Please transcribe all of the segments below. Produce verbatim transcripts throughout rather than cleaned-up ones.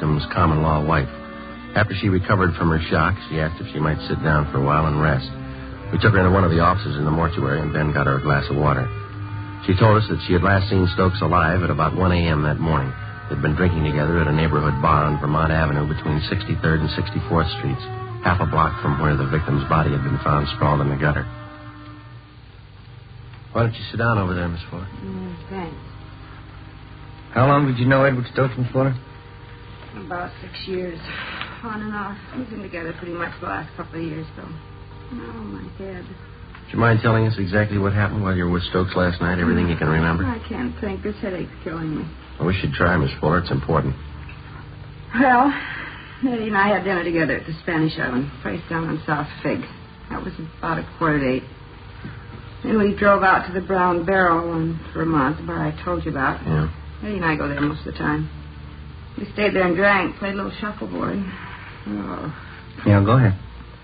victim's common-law wife. After she recovered from her shock, she asked if she might sit down for a while and rest. We took her into one of the offices in the mortuary and Ben got her a glass of water. She told us that she had last seen Stokes alive at about one a.m. that morning. They'd been drinking together at a neighborhood bar on Vermont Avenue between sixty-third and sixty-fourth Streets, half a block from where the victim's body had been found sprawled in the gutter. Why don't you sit down over there, Miss Fuller? Mm, thanks. How long did you know Edward Stokes, Miss Fuller? About six years. On and off. We've been together pretty much the last couple of years, though. Oh, my head. Would you mind telling us exactly what happened while you were with Stokes last night? Everything you can remember? I can't think. This headache's killing me. Well, we should try, Miss Fuller. It's important. Well, Eddie and I had dinner together at the Spanish Island place down on South Fig. That was about a quarter to eight. Then we drove out to the Brown Barrel in Vermont, the bar I told you about. Yeah. Eddie and I go there most of the time. We stayed there and drank, played a little shuffleboard. Oh. Yeah, go ahead.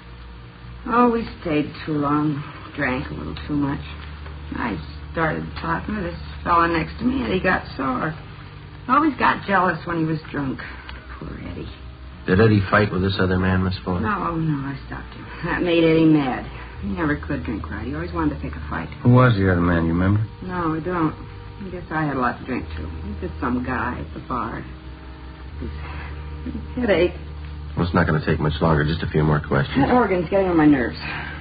Oh, we stayed too long. Drank a little too much. I started talking to this fella next to me, and he got sore. Always got jealous when he was drunk. Poor Eddie. Did Eddie fight with this other man, Miss Fuller? No, no, I stopped him. That made Eddie mad. He never could drink right. He always wanted to pick a fight. Who was the other man, you remember? No, I don't. I guess I had a lot to drink, too. He was just some guy at the bar. His headache. Well, it's not going to take much longer. Just a few more questions. That organ's getting on my nerves.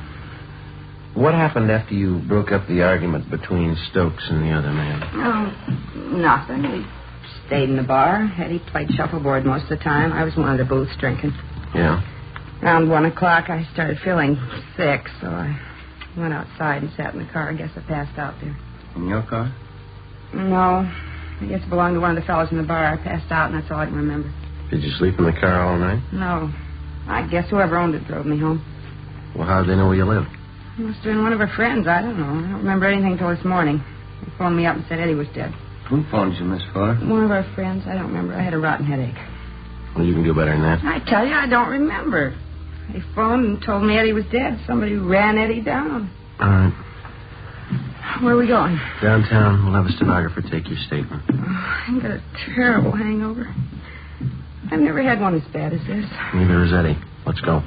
What happened after you broke up the argument between Stokes and the other man? Oh, nothing. We stayed in the bar. Eddie played shuffleboard most of the time. I was in one of the booths drinking. Yeah? Around one o'clock, I started feeling sick, so I went outside and sat in the car. I guess I passed out there. In your car? No. I guess it belonged to one of the fellows in the bar. I passed out, and that's all I can remember. Did you sleep in the car all night? No. I guess whoever owned it drove me home. Well, how did they know where you lived? It must have been one of her friends. I don't know. I don't remember anything till this morning. They phoned me up and said Eddie was dead. Who phoned you, Miss Fuller? One of our friends. I don't remember. I had a rotten headache. Well, you can do better than that. I tell you, I don't remember. They phoned and told me Eddie was dead. Somebody ran Eddie down. All right. Where are we going? Downtown. We'll have a stenographer take your statement. Oh, I've got a terrible hangover. I've never had one as bad as this. Neither has Eddie. Let's go.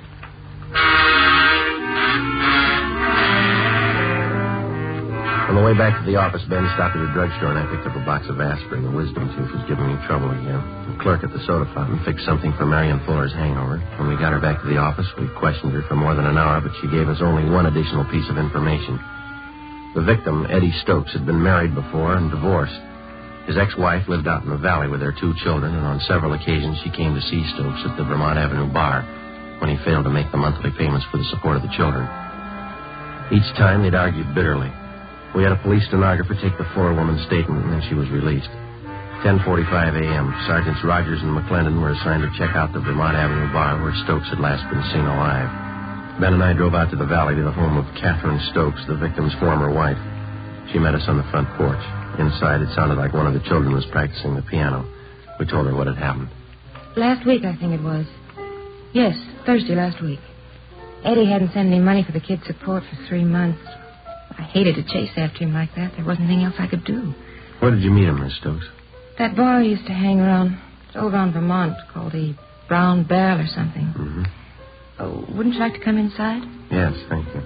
On the way back to the office, Ben stopped at a drugstore and I picked up a box of aspirin. The wisdom tooth was giving me trouble again. The clerk at the soda fountain fixed something for Marion Fuller's hangover. When we got her back to the office, we questioned her for more than an hour, but she gave us only one additional piece of information. The victim, Eddie Stokes, had been married before and divorced. His ex-wife lived out in the valley with their two children, and on several occasions she came to see Stokes at the Vermont Avenue bar when he failed to make the monthly payments for the support of the children. Each time they'd argued bitterly. We had a police stenographer take the forewoman's statement, and then she was released. ten forty-five a.m., Sergeants Rogers and McClendon were assigned to check out the Vermont Avenue bar where Stokes had last been seen alive. Ben and I drove out to the valley to the home of Catherine Stokes, the victim's former wife. She met us on the front porch. Inside, it sounded like one of the children was practicing the piano. We told her what had happened. Last week, I think it was. Yes, Thursday last week. Eddie hadn't sent any money for the kids' support for three months. I hated to chase after him like that. There wasn't anything else I could do. Where did you meet him, Miss Stokes? That bar he used to hang around. It's over on Vermont, called the Brown Barrel or something. Mm-hmm. Oh, wouldn't you like to come inside? Yes, thank you.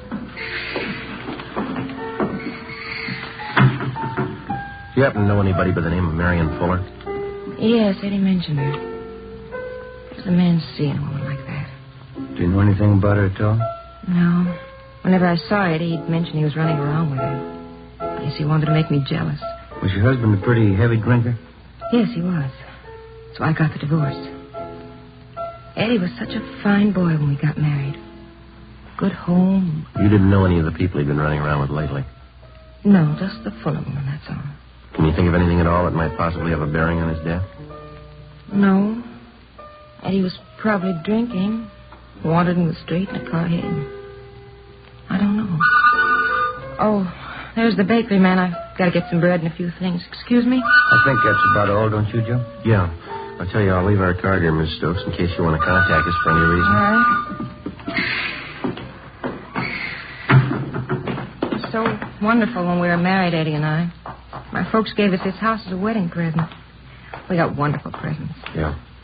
Do you happen to know anybody by the name of Marion Fuller? Yes, Eddie mentioned her. There's a man seeing a woman like that. Do you know anything about her at all? No. Whenever I saw Eddie, he'd mention he was running around with her. I guess he wanted to make me jealous. Was your husband a pretty heavy drinker? Yes, he was. So I got the divorce. Eddie was such a fine boy when we got married. Good home. You didn't know any of the people he'd been running around with lately? No, just the Fuller woman, that's all. Can you think of anything at all that might possibly have a bearing on his death? No. Eddie was probably drinking. Wandered in the street in a car hit him. I don't know. Oh, there's the bakery man. I've got to get some bread and a few things. Excuse me? I think that's about all, don't you, Joe? Yeah. I'll tell you, I'll leave our card here, Miss Stokes, in case you want to contact us for any reason. All right. It was so wonderful when we were married, Eddie and I. My folks gave us this house as a wedding present. We got wonderful presents. Yeah.